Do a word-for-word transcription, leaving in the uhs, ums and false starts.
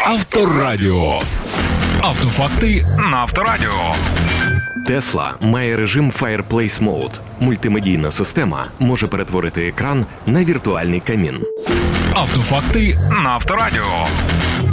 Авторадіо. Автофакти на Авторадіо. Tesla має режим Fireplace Mode. Мультимедійна система може перетворити екран на віртуальний камін. Автофакти на Авторадіо.